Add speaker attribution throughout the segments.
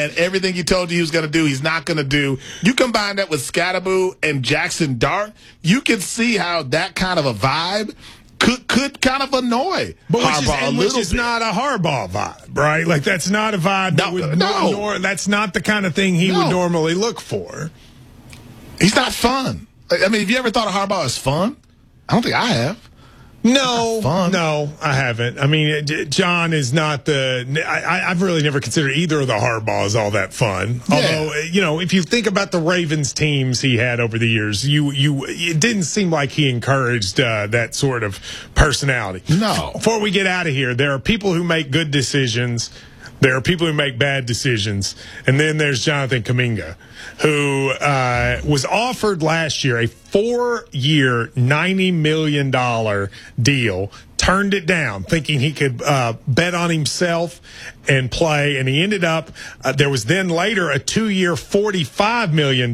Speaker 1: And everything he told you he was going to do, he's not going to do. You combine that with Scatterboo and Jackson Dart, you can see how that kind of a vibe could kind of annoy Harbaugh a little bit.
Speaker 2: Which is not a Harbaugh vibe, right? Like, that's not a vibe that's not the kind of thing he would normally look for.
Speaker 1: He's not fun. I mean, have you ever thought of Harbaugh as fun? I don't think I have.
Speaker 2: No, I haven't. I mean, John is not I've really never considered either of the Harbaughs all that fun. Yeah. Although, if you think about the Ravens teams he had over the years, it didn't seem like he encouraged that sort of personality.
Speaker 1: No.
Speaker 2: Before we get out of here, there are people who make good decisions. There are people who make bad decisions. And then there's Jonathan Kuminga, who was offered last year a 4-year, $90 million deal, turned it down, thinking he could bet on himself and play. And he ended up, there was then later a 2-year, $45 million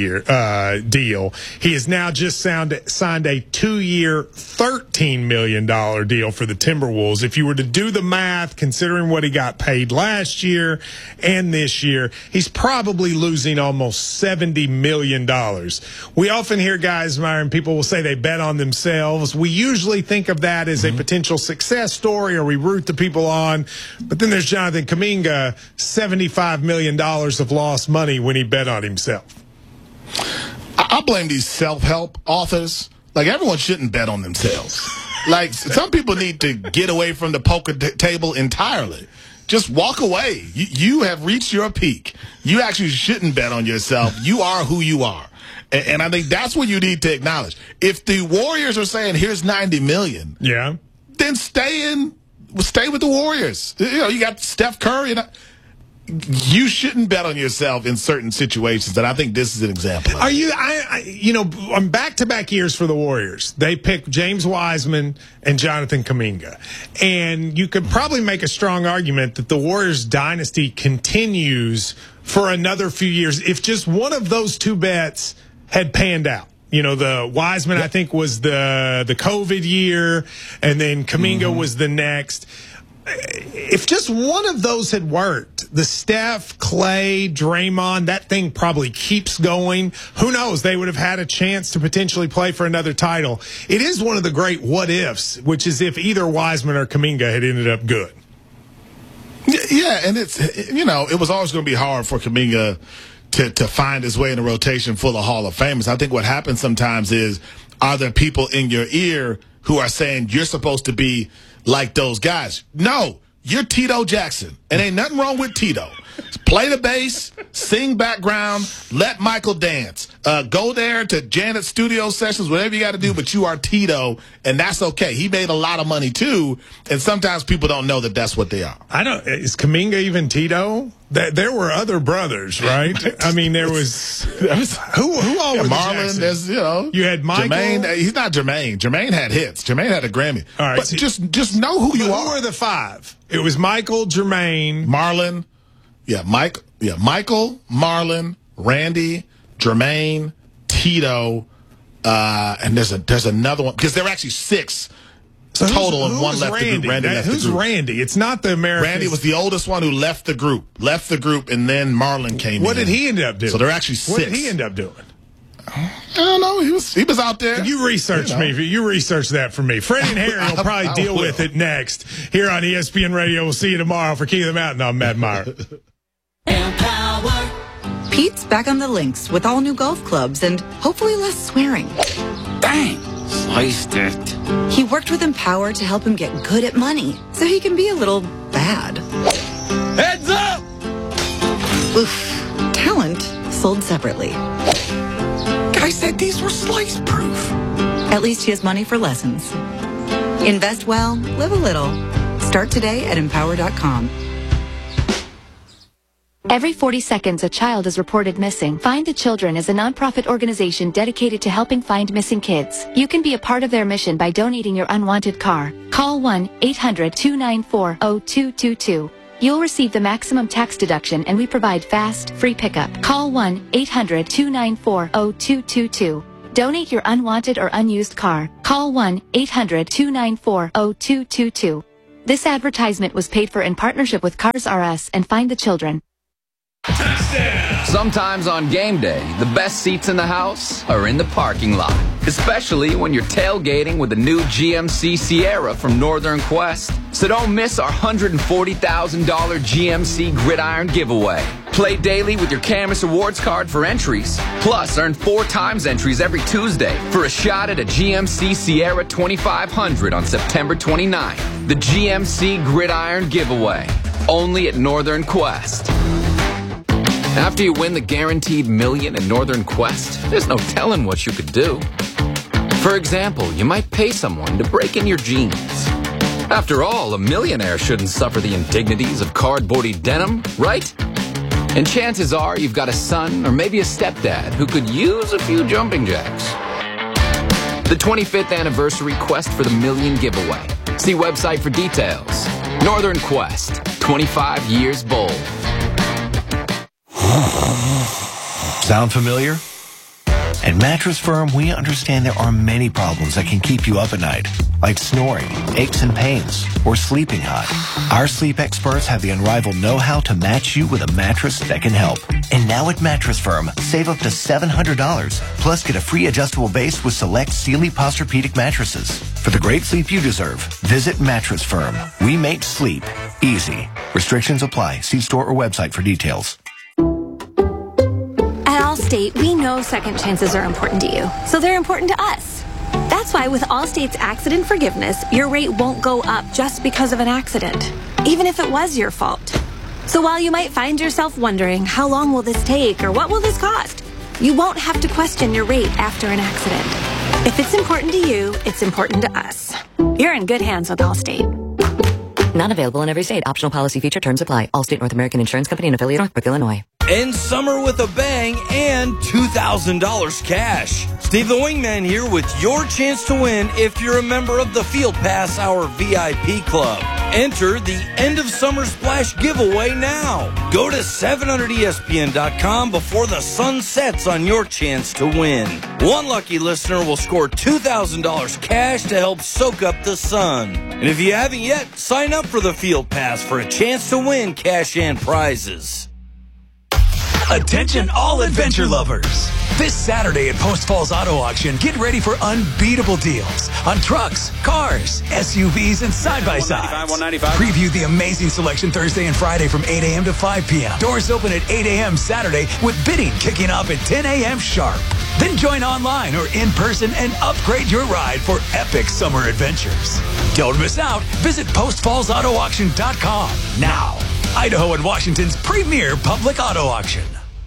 Speaker 2: deal. He has now just signed a 2-year, $13 million deal for the Timberwolves. If you were to do the math, considering what he got paid last year and this year, he's probably losing almost $70 million. We often hear guys, Myron, people will say they bet on themselves. We usually think of that as a potential success story, or we root the people on. But then there's Jonathan Kuminga, $75 million of lost money when he bet on himself.
Speaker 1: I blame these self-help authors. Like, everyone shouldn't bet on themselves. Like, some people need to get away from the poker table entirely. Just walk away. You have reached your peak. You actually shouldn't bet on yourself. You are who you are. And I think that's what you need to acknowledge. If the Warriors are saying, here's $90 million, then stay with the Warriors. You got Steph Curry. You shouldn't bet on yourself in certain situations, and I think this is an example of it.
Speaker 2: On back-to-back years for the Warriors, they picked James Wiseman and Jonathan Kuminga. And you could probably make a strong argument that the Warriors dynasty continues for another few years if just one of those two bets had panned out. The Wiseman, I think, was the COVID year, and then Kuminga was the next. If just one of those had worked, the Steph, Clay, Draymond, that thing probably keeps going. Who knows? They would have had a chance to potentially play for another title. It is one of the great what-ifs, which is if either Wiseman or Kuminga had ended up good.
Speaker 1: Yeah, and it's, it was always going to be hard for Kuminga to find his way in a rotation full of Hall of Famers. I think what happens sometimes is, are there people in your ear who are saying you're supposed to be like those guys? No, you're Tito Jackson. And ain't nothing wrong with Tito. Play the bass, sing background, let Michael dance. Go there to Janet's studio sessions, whatever you got to do, but you are Tito, and that's okay. He made a lot of money, too, and sometimes people don't know that that's what they are.
Speaker 2: Is Kuminga even Tito? There were other brothers, right? I mean, there was who all were
Speaker 1: Marlon, there's,
Speaker 2: you had Michael.
Speaker 1: Jermaine, he's not Jermaine. Jermaine had hits. Jermaine had a Grammy. All right. But just know who you are.
Speaker 2: Who were the five? It was Michael, Jermaine,
Speaker 1: Marlon. Michael, Marlon, Randy, Jermaine, Tito, and there's another one, because there were actually six total, and one left the group. Randy left the group.
Speaker 2: Who's Randy? It's not the American.
Speaker 1: Randy was the oldest one who left the group, and then Marlon came in.
Speaker 2: What did he end up doing?
Speaker 1: So there are actually six.
Speaker 2: What did he end up doing?
Speaker 1: I don't know. He was out there.
Speaker 2: You research me. You research that for me. Freddie and Harry will probably deal with it next here on ESPN Radio. We'll see you tomorrow. For King of the Mountain, I'm Matt Meyer.
Speaker 3: Pete's back on the links with all new golf clubs and hopefully less swearing.
Speaker 4: Dang, sliced it.
Speaker 3: He worked with Empower to help him get good at money so he can be a little bad.
Speaker 4: Heads up!
Speaker 3: Oof. Talent sold separately.
Speaker 4: Guy said these were slice proof.
Speaker 3: At least he has money for lessons. Invest well, live a little. Start today at Empower.com.
Speaker 5: Every 40 seconds, a child is reported missing. Find the Children is a nonprofit organization dedicated to helping find missing kids. You can be a part of their mission by donating your unwanted car. Call 1-800-294-0222. You'll receive the maximum tax deduction, and we provide fast, free pickup. Call 1-800-294-0222. Donate your unwanted or unused car. Call 1-800-294-0222. This advertisement was paid for in partnership with Cars R Us and Find the Children.
Speaker 6: Sometimes on game day, the best seats in the house are in the parking lot. Especially when you're tailgating with the new GMC Sierra from Northern Quest. So don't miss our $140,000 GMC Gridiron giveaway. Play daily with your Camus Awards card for entries. Plus, earn 4 times entries every Tuesday for a shot at a GMC Sierra 2500 on September 29th. The GMC Gridiron giveaway. Only at Northern Quest. After you win the guaranteed million in Northern Quest, there's no telling what you could do. For example, you might pay someone to break in your jeans. After all, a millionaire shouldn't suffer the indignities of cardboardy denim, right? And chances are you've got a son or maybe a stepdad who could use a few jumping jacks. The 25th anniversary Quest for the Million giveaway. See website for details. Northern Quest, 25 years bold.
Speaker 7: Sound familiar? At Mattress Firm, we understand there are many problems that can keep you up at night, like snoring, aches and pains, or sleeping hot. Our sleep experts have the unrivaled know-how to match you with a mattress that can help. And now at Mattress Firm, save up to $700, plus get a free adjustable base with select Sealy Posturepedic mattresses. For the great sleep you deserve, visit Mattress Firm. We make sleep easy. Restrictions apply. See store or website for details.
Speaker 8: At Allstate, we know second chances are important to you, so they're important to us. That's why with Allstate's accident forgiveness, your rate won't go up just because of an accident, even if it was your fault. So while you might find yourself wondering, how long will this take or what will this cost? You won't have to question your rate after an accident. If it's important to you, it's important to us. You're in good hands with Allstate.
Speaker 3: Not available in every state. Optional policy feature. Terms apply. Allstate North American Insurance Company and affiliate, Northbrook, Illinois.
Speaker 9: End summer with a bang and $2,000 cash. Steve the Wingman here with your chance to win if you're a member of the Field Pass Hour VIP Club. Enter the End of Summer Splash giveaway now. Go to 700ESPN.com before the sun sets on your chance to win. One lucky listener will score $2,000 cash to help soak up the sun. And if you haven't yet, sign up for the Field Pass for a chance to win cash and prizes.
Speaker 4: Attention all adventure lovers. This Saturday at Post Falls Auto Auction, get ready for unbeatable deals on trucks, cars, SUVs, and side-by-sides. Preview the amazing selection Thursday and Friday from 8 a.m. to 5 p.m. Doors open at 8 a.m. Saturday with bidding kicking off at 10 a.m. sharp. Then join online or in person and upgrade your ride for epic summer adventures. Don't miss out. Visit postfallsautoauction.com now. Idaho and Washington's premier public auto auction.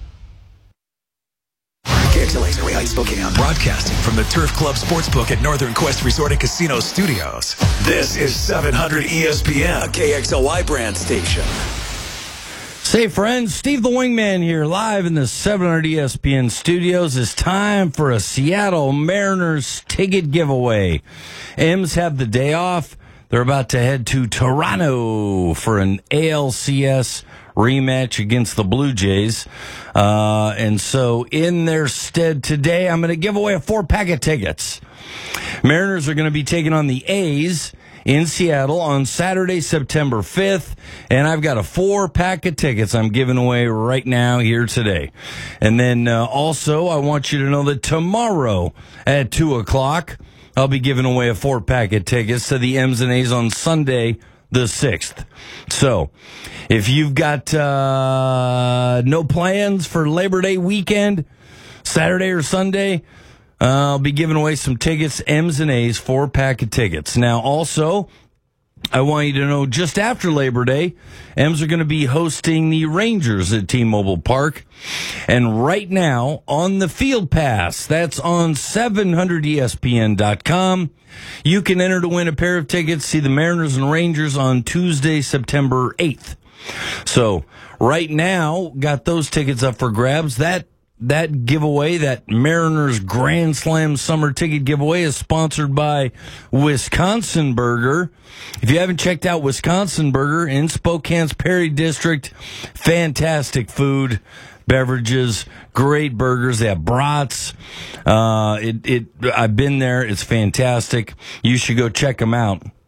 Speaker 4: KXLA Surrey Heights, Spokane. Broadcasting from the Turf Club Sportsbook at Northern Quest Resort and Casino Studios. This is 700 ESPN, a KXLY brand station.
Speaker 9: Say, friends, Steve the Wingman here, live in the 700 ESPN studios. It's time for a Seattle Mariners ticket giveaway. M's have the day off. They're about to head to Toronto for an ALCS rematch against the Blue Jays. And so in their stead today, I'm going to give away a 4-pack of tickets. Mariners are going to be taking on the A's in Seattle on Saturday, September 5th. And I've got a 4-pack of tickets I'm giving away right now here today. And then also, I want you to know that tomorrow at 2 o'clock, I'll be giving away a 4-pack of tickets to the M's and A's on Sunday, the 6th. So, if you've got no plans for Labor Day weekend, Saturday or Sunday, I'll be giving away some tickets, M's and A's, 4-pack of tickets. Now, also, I want you to know just after Labor Day, M's are going to be hosting the Rangers at T-Mobile Park. And right now, on the Field Pass, that's on 700ESPN.com, you can enter to win a pair of tickets, see the Mariners and Rangers on Tuesday, September 8th. So, right now, got those tickets up for grabs. That giveaway, that Mariners Grand Slam summer ticket giveaway, is sponsored by Wisconsin Burger. If you haven't checked out Wisconsin Burger in Spokane's Perry District, fantastic food, beverages, great burgers. They have brats. I've been there. It's fantastic. You should go check them out.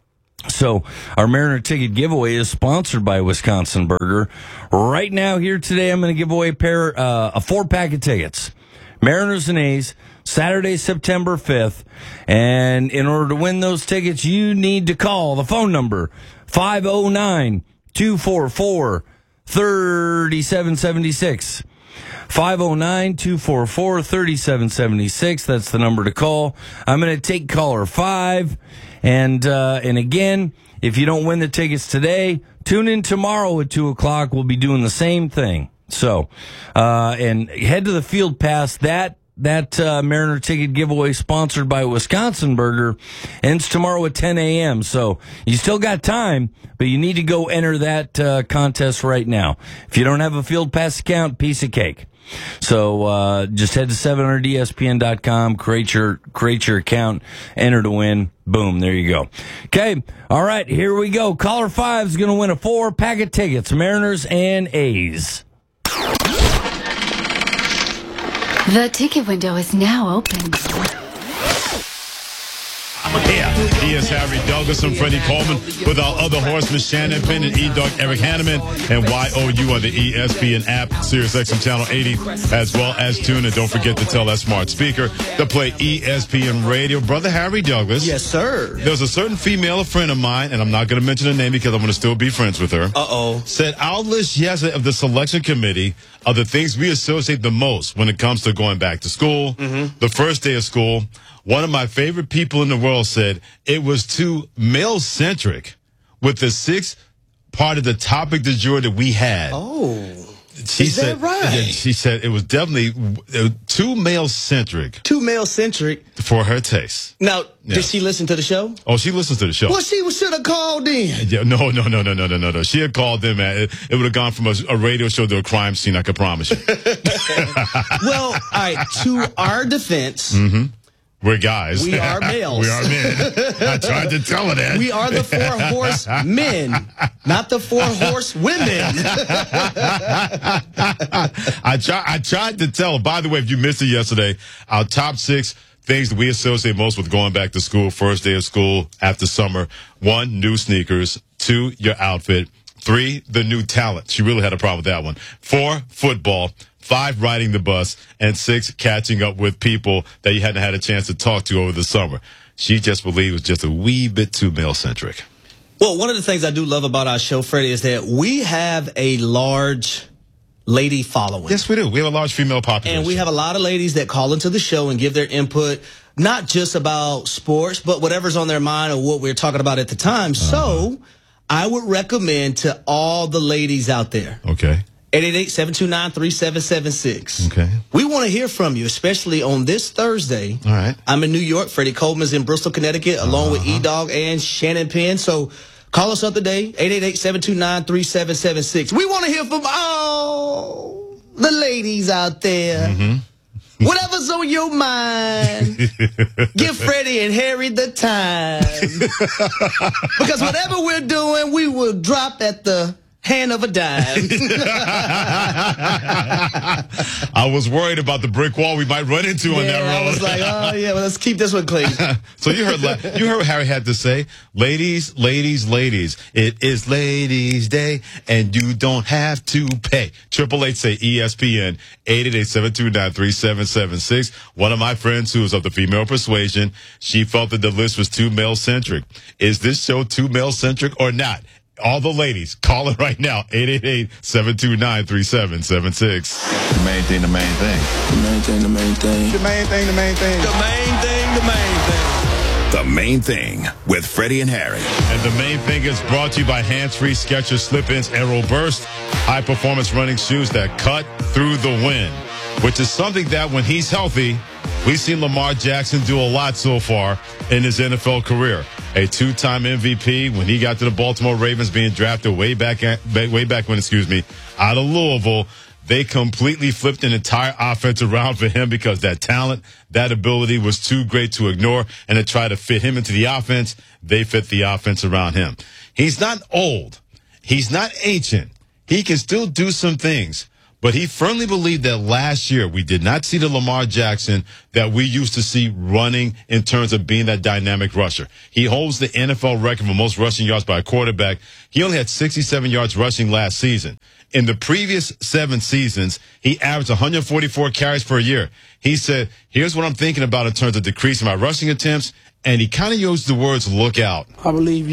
Speaker 9: So our Mariner ticket giveaway is sponsored by Wisconsin Burger. Right now, here today, I'm going to give away a 4-pack of tickets. Mariners and A's, Saturday, September 5th. And in order to win those tickets, you need to call the phone number 509-244-3776. 509-244-3776. That's the number to call. I'm going to take caller 5. And again, if you don't win the tickets today, tune in tomorrow at 2:00. We'll be doing the same thing. So, and head to the Field Pass. That Mariner ticket giveaway sponsored by Wisconsin Burger ends tomorrow at 10 a.m. So you still got time, but you need to go enter that contest right now. If you don't have a Field Pass account, piece of cake. So just head to 700ESPN.com, create your account, enter to win. Boom, there you go. Okay, all right, here we go. Caller 5 is going to win a 4-pack of tickets, Mariners and A's.
Speaker 5: The ticket window is now open.
Speaker 10: Yeah, he is Harry Douglas and Freddie Coleman with our other horsemen, Shannon Penn and E-Dog Eric Hanneman, and YOU on the ESPN app, SiriusXM Channel 80, as well as tune. And don't forget to tell that smart speaker to play ESPN Radio. Brother Harry Douglas.
Speaker 11: Yes, sir.
Speaker 10: There was a certain female, a friend of mine, and I'm not going to mention her name because I'm going to still be friends with her. Said our list yesterday of the selection committee of the things we associate the most when it comes to going back to school, the first day of school. One of my favorite people in the world said it was too male-centric with the 6th part of the topic du jour that we had. She
Speaker 11: is
Speaker 10: said,
Speaker 11: that right?
Speaker 10: Yeah, she said it was definitely too male-centric.
Speaker 11: Too male-centric.
Speaker 10: For her taste.
Speaker 11: Now, did she listen to the show?
Speaker 10: Oh, she listens to the show.
Speaker 11: Well, she should have called in.
Speaker 10: Yeah, no. She had called in, man. It would have gone from a radio show to a crime scene, I can promise you.
Speaker 11: Well, all right, to our defense...
Speaker 10: We're guys.
Speaker 11: We are males.
Speaker 10: We are men. I tried to tell her that.
Speaker 11: We are the 4-horse men, not the 4-horse women.
Speaker 10: I tried to tell her. By the way, if you missed it yesterday, our top 6 things that we associate most with going back to school, first day of school after summer. 1, new sneakers. 2, your outfit. 3, the new talent. She really had a problem with that one. 4, football. 5, riding the bus, and 6, catching up with people that you hadn't had a chance to talk to over the summer. She just believed it was just a wee bit too male-centric.
Speaker 11: Well, one of the things I do love about our show, Freddie, is that we have a large lady following.
Speaker 10: Yes, we do. We have a large female population.
Speaker 11: And we have a lot of ladies that call into the show and give their input, not just about sports, but whatever's on their mind or what we're talking about at the time. So I would recommend to all the ladies out there.
Speaker 10: Okay.
Speaker 11: 888-729-3776.
Speaker 10: Okay.
Speaker 11: We want to hear from you, especially on this Thursday.
Speaker 10: All right.
Speaker 11: I'm in New York. Freddie Coleman's in Bristol, Connecticut, along with E-Dog and Shannon Penn. So call us up today, 888-729-3776. We want to hear from all the ladies out there. Whatever's on your mind, give Freddie and Harry the time. Because whatever we're doing, we will drop at the hand of a dime.
Speaker 10: I was worried about the brick wall we might run into on that road.
Speaker 11: I was like, oh, yeah, well, let's keep this one clean.
Speaker 10: So you heard what Harry had to say. Ladies, ladies, ladies. It is Ladies' Day, and you don't have to pay. 888 say ESPN, 888-729-3776. One of my friends who is of the female persuasion, she felt that the list was too male-centric. Is this show too male-centric or not? All the ladies, call it right now, 888-729-3776.
Speaker 12: The main thing, the main thing. The main thing, the main thing. The main thing, the main thing. The main thing, the main thing.
Speaker 13: The Main Thing with Freddie and Harry.
Speaker 10: And The Main Thing is brought to you by Hands-Free Skechers Slip-Ins Aero Burst, high-performance running shoes that cut through the wind, which is something that when he's healthy, we've seen Lamar Jackson do a lot so far in his NFL career. A 2-time MVP when he got to the Baltimore Ravens, being drafted way back when, out of Louisville. They completely flipped an entire offense around for him because that talent, that ability was too great to ignore, and to try to fit him into the offense, they fit the offense around him. He's not old. He's not ancient. He can still do some things. But he firmly believed that last year we did not see the Lamar Jackson that we used to see running in terms of being that dynamic rusher. He holds the NFL record for most rushing yards by a quarterback. He only had 67 yards rushing last season. In the previous 7 seasons, he averaged 144 carries per year. He said, here's what I'm thinking about in terms of decreasing my rushing attempts. And he kind of used the words, look out.
Speaker 14: I believe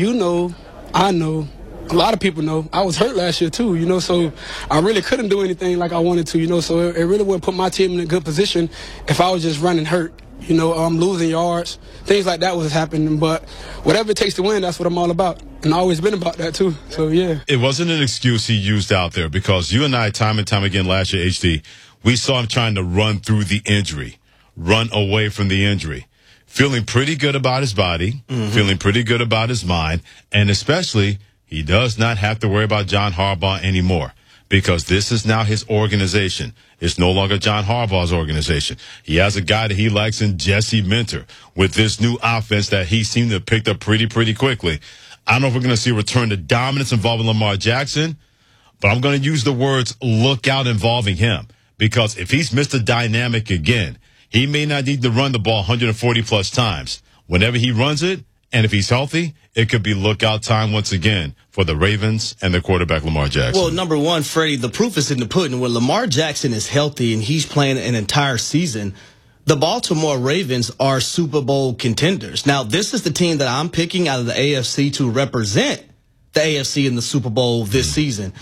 Speaker 14: I know. A lot of people know. I was hurt last year too, so I really couldn't do anything like I wanted to, so it really wouldn't put my team in a good position if I was just running hurt, losing yards, things like that was happening. But whatever it takes to win, that's what I'm all about. And I've always been about that too, so yeah.
Speaker 10: It wasn't an excuse he used out there because you and I, time and time again last year, HD, we saw him trying to run through the injury, run away from the injury. Feeling pretty good about his body, feeling pretty good about his mind, and especially he does not have to worry about John Harbaugh anymore because this is now his organization. It's no longer John Harbaugh's organization. He has a guy that he likes in Jesse Minter with this new offense that he seemed to have picked up pretty quickly. I don't know if we're going to see a return to dominance involving Lamar Jackson, but I'm going to use the words look out involving him because if he's Mr. Dynamic again, he may not need to run the ball 140-plus times. Whenever he runs it, and if he's healthy, it could be lookout time once again for the Ravens and their quarterback, Lamar Jackson.
Speaker 11: Well, number one, Freddie, the proof is in the pudding. When Lamar Jackson is healthy and he's playing an entire season, the Baltimore Ravens are Super Bowl contenders. Now, this is the team that I'm picking out of the AFC to represent the AFC in the Super Bowl this season.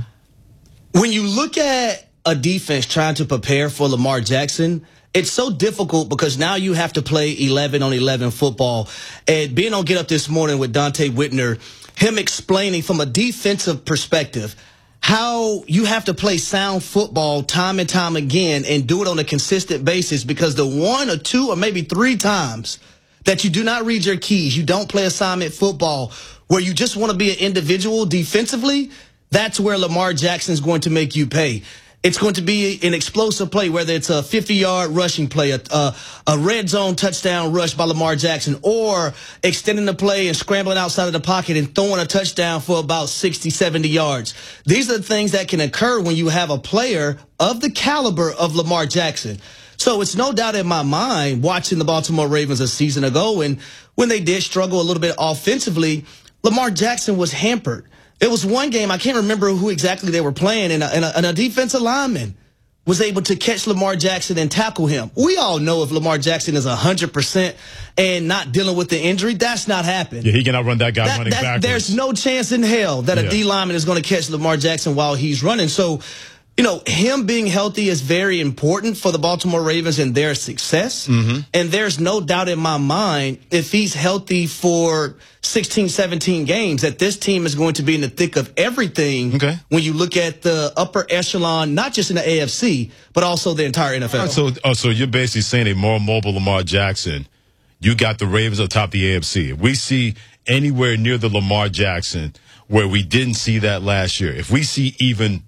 Speaker 11: When you look at a defense trying to prepare for Lamar Jackson, it's so difficult because now you have to play 11-on-11 football. And being on Get Up this morning with Dante Whitner, him explaining from a defensive perspective how you have to play sound football time and time again and do it on a consistent basis because the 1 or 2 or maybe 3 times that you do not read your keys, you don't play assignment football, where you just want to be an individual defensively, that's where Lamar Jackson's going to make you pay. It's going to be an explosive play, whether it's a 50-yard rushing play, a red zone touchdown rush by Lamar Jackson, or extending the play and scrambling outside of the pocket and throwing a touchdown for about 60, 70 yards. These are the things that can occur when you have a player of the caliber of Lamar Jackson. So it's no doubt in my mind, watching the Baltimore Ravens a season ago, and when they did struggle a little bit offensively, Lamar Jackson was hampered. It was one game, I can't remember who exactly they were playing, and a defensive lineman was able to catch Lamar Jackson and tackle him. We all know if Lamar Jackson is 100% and not dealing with the injury, that's not happening.
Speaker 10: Yeah, he cannot run that guy running backwards.
Speaker 11: There's no chance in hell that a D lineman is going to catch Lamar Jackson while he's running. So, him being healthy is very important for the Baltimore Ravens and their success. And there's no doubt in my mind, if he's healthy for 16, 17 games, that this team is going to be in the thick of everything when you look at the upper echelon, not just in the AFC, but also the entire NFL.
Speaker 10: So you're basically saying a more mobile Lamar Jackson, you got the Ravens atop the AFC. If we see anywhere near the Lamar Jackson where we didn't see that last year, if we see even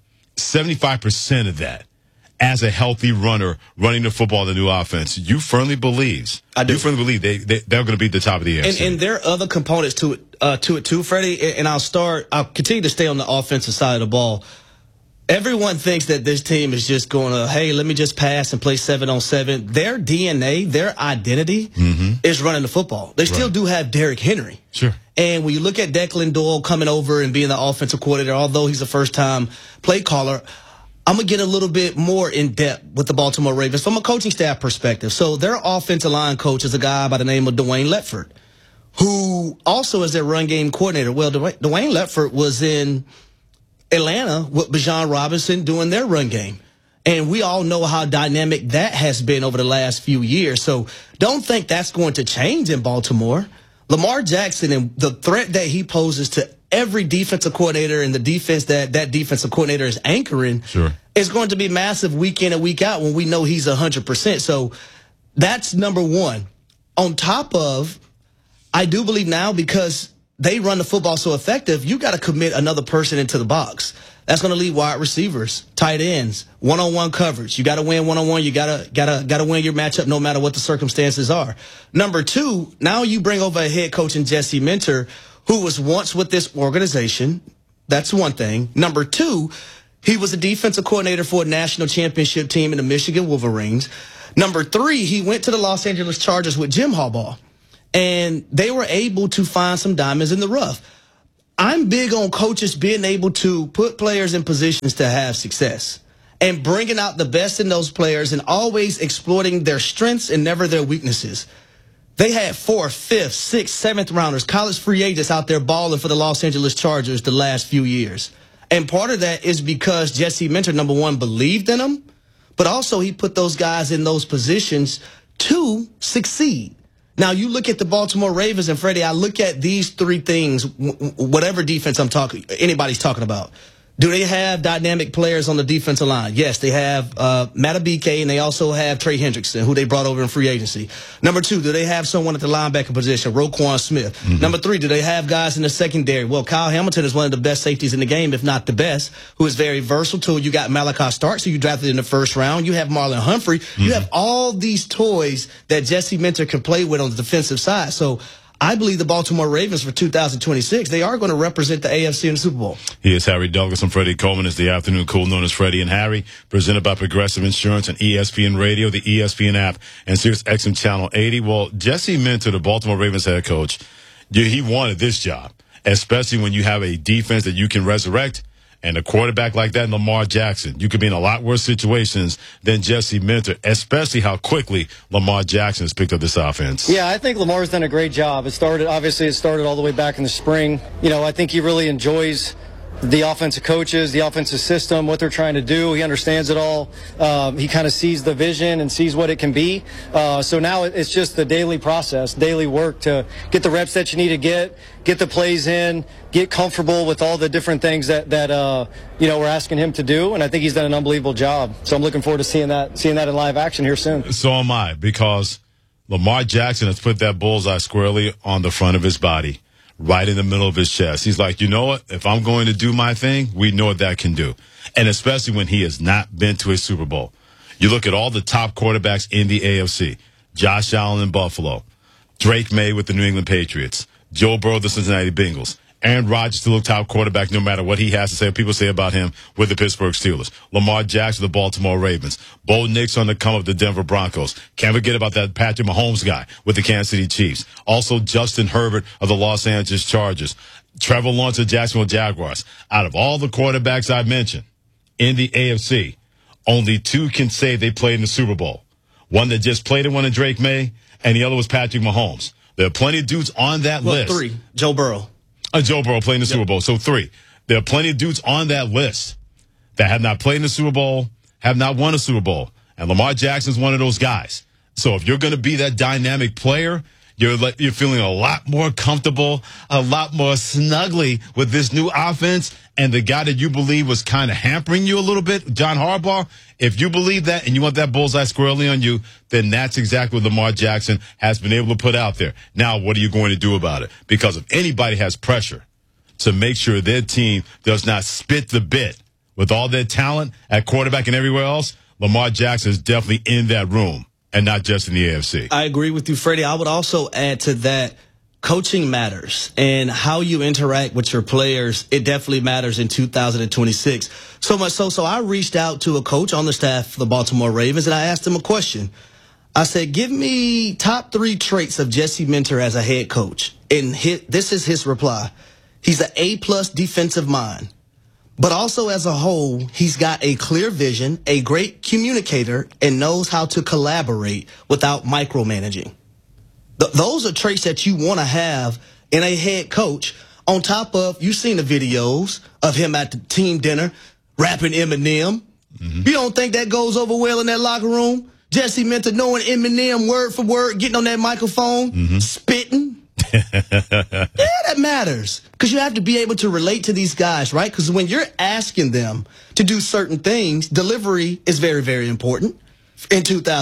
Speaker 10: 75% of that as a healthy runner running the football in the new offense, you firmly believe they're going to be the top of the AFC.
Speaker 11: And there are other components to it too, Freddie. And I'll continue to stay on the offensive side of the ball. Everyone thinks that this team is just going to, hey, let me just pass and play 7-on-7. Their DNA, their identity is running the football. They still do have Derrick Henry.
Speaker 10: Sure.
Speaker 11: And when you look at Declan Doyle coming over and being the offensive coordinator, although he's a first-time play caller, I'm going to get a little bit more in depth with the Baltimore Ravens from a coaching staff perspective. So their offensive line coach is a guy by the name of Dwayne Letford, who also is their run game coordinator. Well, Dwayne Letford was in Atlanta with Bijan Robinson doing their run game. And we all know how dynamic that has been over the last few years. So don't think that's going to change in Baltimore. Lamar Jackson and the threat that he poses to every defensive coordinator and the defense that defensive coordinator is anchoring is going to be massive week in and week out when we know he's 100%. So that's number one. On top of, I do believe now, because they run the football so effective, you got to commit another person into the box. That's going to leave wide receivers, tight ends, one-on-one coverage. You got to win one-on-one. You got to win your matchup no matter what the circumstances are. Number two, now you bring over a head coach in Jesse Minter, who was once with this organization. That's one thing. Number two, he was a defensive coordinator for a national championship team in the Michigan Wolverines. Number 3, he went to the Los Angeles Chargers with Jim Harbaugh, and they were able to find some diamonds in the rough. I'm big on coaches being able to put players in positions to have success and bringing out the best in those players and always exploiting their strengths and never their weaknesses. They had 4th, 5th, 6th, 7th rounders, college free agents out there balling for the Los Angeles Chargers the last few years. And part of that is because Jesse Minter, number 1, believed in them, but also he put those guys in those positions to succeed. Now, you look at the Baltimore Ravens, and Freddie, I look at these 3 things, whatever defense anybody's talking about. Do they have dynamic players on the defensive line? Yes, they have Matt Abike, and they also have Trey Hendrickson, who they brought over in free agency. Number 2, do they have someone at the linebacker position, Roquan Smith? Mm-hmm. Number 3, do they have guys in the secondary? Well, Kyle Hamilton is one of the best safeties in the game, if not the best, who is very versatile. You got Malachi Starks, who you drafted in the 1st round. You have Marlon Humphrey. Mm-hmm. You have all these toys that Jesse Minter can play with on the defensive side. So I believe the Baltimore Ravens for 2026, they are going to represent the AFC in the Super Bowl.
Speaker 10: He is Harry Douglas and Freddie Coleman. Is the afternoon cool known as Freddie and Harry, presented by Progressive Insurance and ESPN Radio, the ESPN app, and Sirius XM Channel 80. Well, Jesse Minter, the Baltimore Ravens head coach, he wanted this job, especially when you have a defense that you can resurrect. And a quarterback like that, Lamar Jackson, you could be in a lot worse situations than Jesse Minter, especially how quickly Lamar Jackson has picked up this offense.
Speaker 15: Yeah, I think Lamar's done a great job. It started all the way back in the spring. I think he really enjoys the offensive coaches, the offensive system, what they're trying to do. He understands it all. He kind of sees the vision and sees what it can be. So now it's just the daily process, daily work to get the reps that you need to get the plays in, get comfortable with all the different things that we're asking him to do. And I think he's done an unbelievable job. So I'm looking forward to seeing that in live action here soon.
Speaker 10: So am I, because Lamar Jackson has put that bullseye squarely on the front of his body, right in the middle of his chest. He's like, you know what? If I'm going to do my thing, we know what that can do. And especially when he has not been to a Super Bowl. You look at all the top quarterbacks in the AFC. Josh Allen in Buffalo. Drake May with the New England Patriots. Joe Burrow, the Cincinnati Bengals. Aaron Rodgers, still a top quarterback no matter what he has to say, what people say about him with the Pittsburgh Steelers. Lamar Jackson, the Baltimore Ravens. Bo Nix on the come of the Denver Broncos. Can't forget about that Patrick Mahomes guy with the Kansas City Chiefs. Also Justin Herbert of the Los Angeles Chargers. Trevor Lawrence of Jacksonville Jaguars. Out of all the quarterbacks I mentioned in the AFC, only 2 can say they played in the Super Bowl. One that just played in one in Drake May, and the other was Patrick Mahomes. There are plenty of dudes on that list.
Speaker 11: 3, Joe Burrow.
Speaker 10: Joe Burrow playing the Super Bowl. So 3. There are plenty of dudes on that list that have not played in the Super Bowl, have not won a Super Bowl. And Lamar Jackson's one of those guys. So if you're going to be that dynamic player, you're feeling a lot more comfortable, a lot more snuggly with this new offense. And the guy that you believe was kind of hampering you a little bit, John Harbaugh, if you believe that and you want that bullseye squarely on you, then that's exactly what Lamar Jackson has been able to put out there. Now, what are you going to do about it? Because if anybody has pressure to make sure their team does not spit the bit with all their talent at quarterback and everywhere else, Lamar Jackson is definitely in that room, and not just in the AFC.
Speaker 11: I agree with you, Freddie. I would also add to that, coaching matters, and how you interact with your players, it definitely matters in 2026. So much so I reached out to a coach on the staff for the Baltimore Ravens, and I asked him a question. I said, give me top 3 traits of Jesse Minter as a head coach. And this is his reply. He's an A+ defensive mind. But also as a whole, he's got a clear vision, a great communicator, and knows how to collaborate without micromanaging. Those are traits that you want to have in a head coach. On top of, you've seen the videos of him at the team dinner rapping Eminem. Mm-hmm. You don't think that goes over well in that locker room? Jesse Minter knowing Eminem word for word, getting on that microphone, spitting. Yeah, that matters. Because you have to be able to relate to these guys, right? Because when you're asking them to do certain things, delivery is very, very important in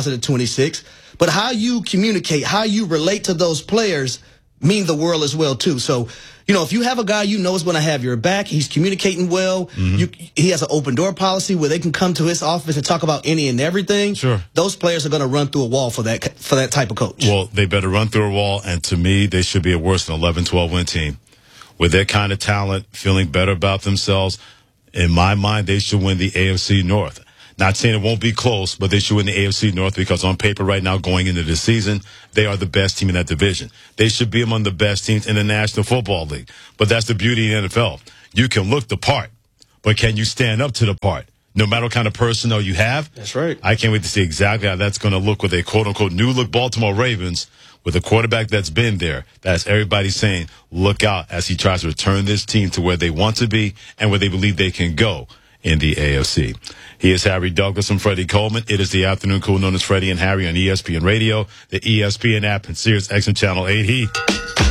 Speaker 11: 2026. But how you communicate, how you relate to those players mean the world as well, too. So, if you have a guy you know is going to have your back, he's communicating well, he has an open door policy where they can come to his office and talk about any and everything. Sure. Those players are going to run through a wall for that type of coach.
Speaker 10: Well, they better run through a wall, and to me, they should be a worse than 11-12 win team. With their kind of talent, feeling better about themselves, In my mind, they should win the AFC North. Not saying it won't be close, but they should win the AFC North because on paper right now going into the season, they are the best team in that division. They should be among the best teams in the National Football League. But that's the beauty of the NFL. You can look the part, but can you stand up to the part? No matter what kind of personnel you have.
Speaker 16: That's right.
Speaker 10: I can't wait to see exactly how that's going to look with a quote-unquote new-look Baltimore Ravens with a quarterback that's been there. That's everybody saying, look out as he tries to return this team to where they want to be and where they believe they can go in the AFC. He is Harry Douglas and Freddie Coleman. It is the afternoon cool known as Freddie and Harry on ESPN Radio, the ESPN app, and Sirius XM Channel 80.